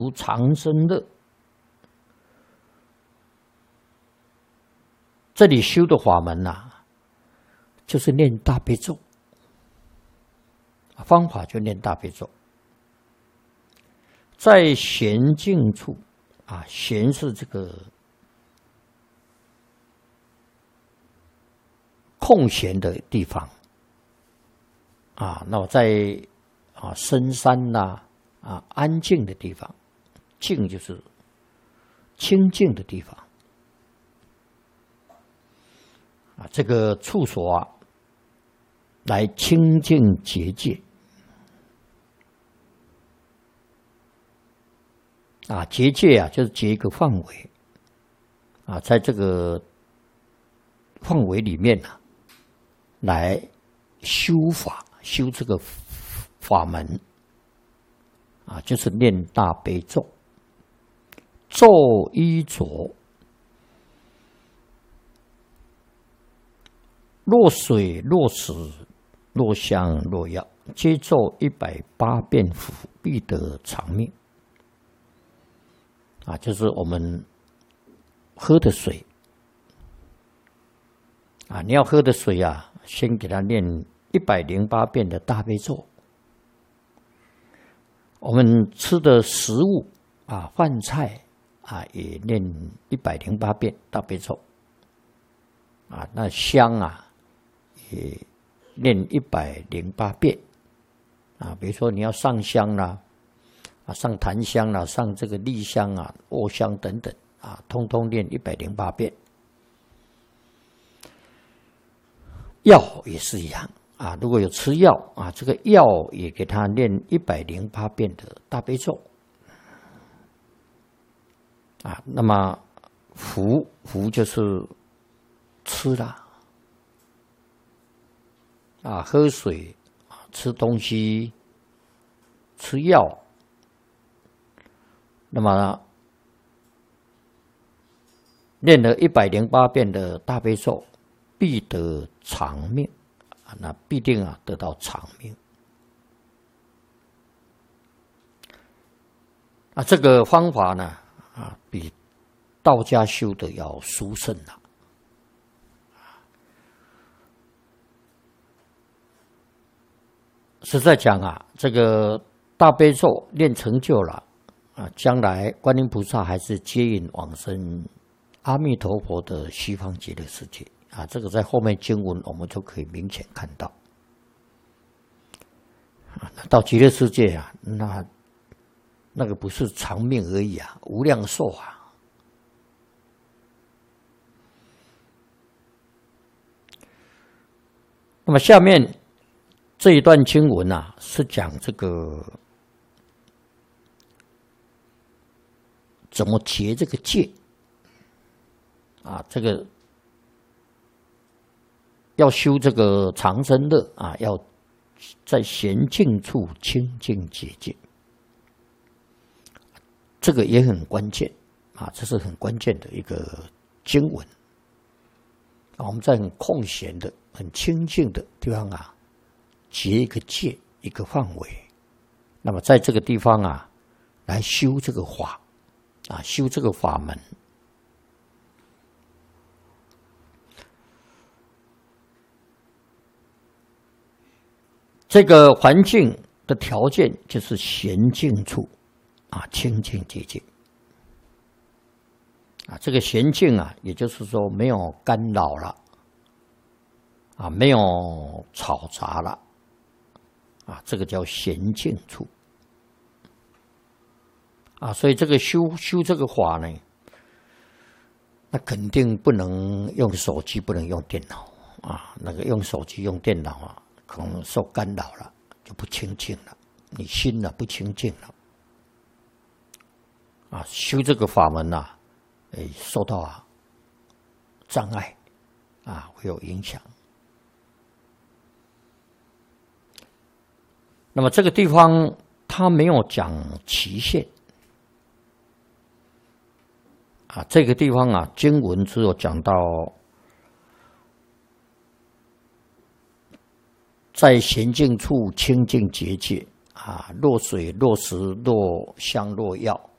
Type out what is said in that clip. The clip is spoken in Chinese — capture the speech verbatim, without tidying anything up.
长生乐。这里修的法门呐、啊，就是念大悲咒，方法就念大悲咒。在闲静处啊，闲是这个空闲的地方啊，那我在啊深山呐 啊, 啊安静的地方，静就是清静的地方啊，这个处所啊，来清净结界啊，结界啊就是结一个范围啊，在这个范围里面啊，来修法，修这个法门啊，就是念大悲咒，咒衣着，若水若石若香若药，皆咒一百八遍服，必得长命。啊，就是我们喝的水啊，你要喝的水啊，先给它念一百零八遍的大悲咒。我们吃的食物啊，饭菜啊，也念一百零八遍大悲咒。啊，那香啊，也念一百零八遍。啊，比如说你要上香啦、啊。啊，上檀香啦、啊，上这个立香啊、卧香等等啊，通通念一百零八遍。药也是一样啊，如果有吃药啊，这个药也给他念一百零八遍的大悲咒啊。那么服服就是吃啦啊，喝水啊，吃东西，吃药。那么念了一百零八遍的大悲咒，必得长命啊！那必定啊得到长命啊！这个方法呢啊，比道家修的要殊胜了。实在讲啊，这个大悲咒念成就了。啊，将来观音菩萨还是接引往生阿弥陀佛的西方极乐世界啊，这个在后面经文我们就可以明显看到。啊，到极乐世界啊，那那个不是长命而已啊，无量寿啊。那么下面这一段经文啊，是讲这个。怎么结这个界啊？这个要修这个长生乐啊，要在闲静处清净结界，这个也很关键啊，这是很关键的一个经文啊。我们在很空闲的、很清净的地方啊，结一个界，一个范围。那么在这个地方啊，来修这个法。啊，修这个法门，这个环境的条件就是闲静处啊，清净结界啊。这个闲静啊，也就是说没有干扰了啊，没有吵杂了啊，这个叫闲静处。啊，所以这个修修这个法呢，那肯定不能用手机，不能用电脑啊。那个用手机、用电脑啊，可能受干扰了，就不清净了，你心呢不清净了。啊，修这个法门呐、啊，哎，受到啊障碍啊，会有影响。那么这个地方它没有讲期限。啊，这个地方啊，经文只有讲到，在闲静处清净结界啊，若水若石若香若药